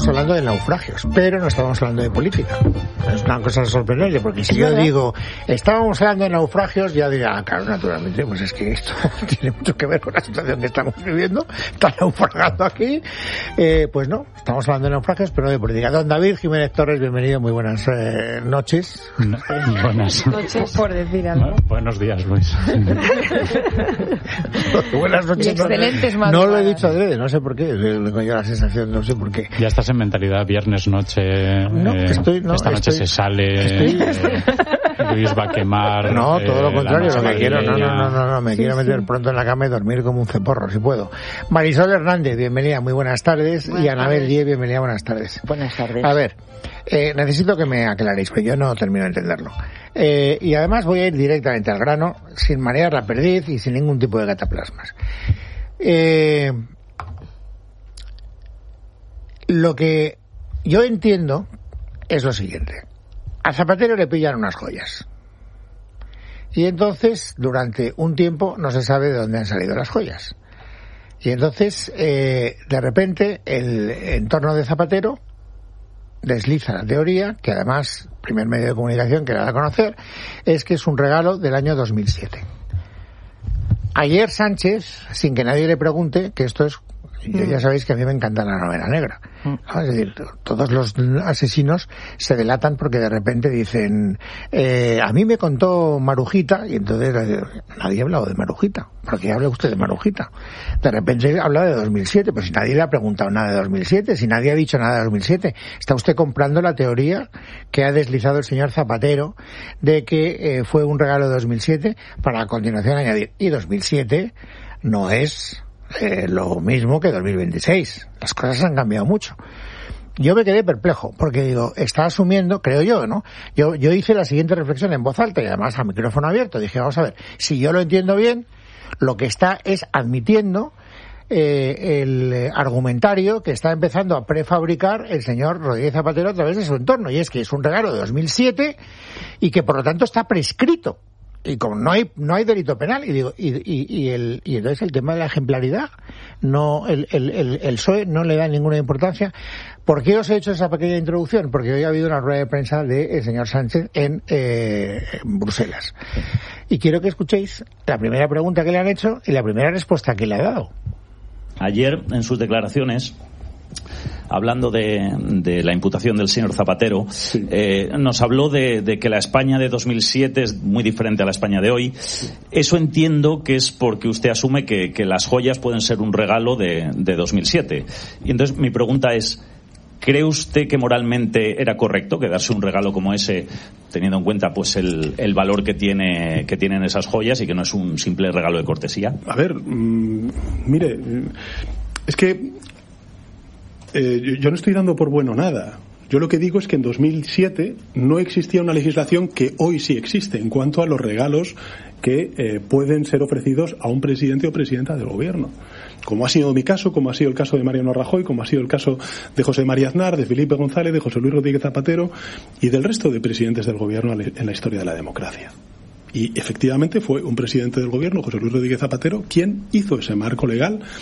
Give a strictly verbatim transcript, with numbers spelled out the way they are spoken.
hablando de naufragios, pero no estábamos hablando de política. Es una cosa sorprendente, porque si yo digo, estábamos hablando de naufragios, ya dirá, ah, claro, naturalmente, pues es que esto tiene mucho que ver con la situación que estamos viviendo, está naufragando aquí. Eh, pues no, estamos hablando de naufragios, pero no de política. Don David Jiménez Torres, bienvenido, muy buenas eh, noches. No, buenas noches, por decir algo. Bueno, buenos días, Luis. Buenas noches. Y excelentes no, no lo he dicho adrede, no sé por qué, tengo yo la sensación, no sé por qué. Ya estás en mentalidad viernes noche. No, eh, estoy, no, esta noche estoy, se sale. Estoy, eh, Luis va a quemar. No, todo lo eh, contrario, lo que quiero, no, no, no, no, no me sí, quiero meter sí. pronto en la cama y dormir como un ceporro, si puedo. Marisol Hernández, bienvenida, muy buenas tardes. Buenas y Anabel tardes. Diez, bienvenida, buenas tardes. Buenas tardes. A ver, eh, necesito que me aclaréis, porque yo no termino de entenderlo. Eh, y además voy a ir directamente al grano, sin marear la perdiz y sin ningún tipo de cataplasmas. Eh, lo que yo entiendo es lo siguiente. A Zapatero le pillan unas joyas. Y entonces, durante un tiempo, no se sabe de dónde han salido las joyas. Y entonces, eh, de repente, el entorno de Zapatero desliza la teoría, que además, el primer medio de comunicación que le da a conocer, es que es un regalo del año dos mil siete. Ayer Sánchez, sin que nadie le pregunte, que esto es, yo ya sabéis que a mí me encanta la novela negra, ¿no? Es decir, todos los asesinos se delatan porque de repente dicen, eh, a mí me contó Marujita, y entonces eh, nadie ha hablado de Marujita. ¿Por qué habla usted de Marujita? De repente habla de dos mil siete, pues si nadie le ha preguntado nada de dos mil siete, si nadie ha dicho nada de dos mil siete, está usted comprando la teoría que ha deslizado el señor Zapatero de que eh, fue un regalo de dos mil siete, para a continuación añadir, y dos mil siete no es Eh, lo mismo que dos mil veintiséis. Las cosas han cambiado mucho. Yo me quedé perplejo, porque digo, está asumiendo, creo yo, ¿no? Yo, yo hice la siguiente reflexión en voz alta y además a micrófono abierto. Dije, vamos a ver, si yo lo entiendo bien, lo que está es admitiendo eh, el argumentario que está empezando a prefabricar el señor Rodríguez Zapatero a través de su entorno, y es que es un regalo de dos mil siete y que por lo tanto está prescrito. Y como no hay no hay delito penal, y digo y, y, y el y entonces el tema de la ejemplaridad, no el, el, el, el P S O E no le da ninguna importancia. ¿Por qué os he hecho esa pequeña introducción? Porque hoy ha habido una rueda de prensa del señor Sánchez en, eh, en Bruselas. Y quiero que escuchéis la primera pregunta que le han hecho y la primera respuesta que le ha dado. Ayer, en sus declaraciones, hablando de, de la imputación del señor Zapatero, sí. eh, nos habló de, de que la España de dos mil siete es muy diferente a la España de hoy. Eso entiendo que es porque usted asume que, que las joyas pueden ser un regalo de, de dos mil siete. Y entonces mi pregunta es, ¿cree usted que moralmente era correcto quedarse un regalo como ese, teniendo en cuenta pues el, el valor que tiene que tienen esas joyas y que no es un simple regalo de cortesía? A ver, mmm, mire, es que Eh, yo, yo no estoy dando por bueno nada. Yo lo que digo es que en dos mil siete no existía una legislación que hoy sí existe en cuanto a los regalos que eh, pueden ser ofrecidos a un presidente o presidenta del gobierno. Como ha sido mi caso, como ha sido el caso de Mariano Rajoy, como ha sido el caso de José María Aznar, de Felipe González, de José Luis Rodríguez Zapatero y del resto de presidentes del gobierno en la historia de la democracia. Y efectivamente fue un presidente del gobierno, José Luis Rodríguez Zapatero, quien hizo ese marco legal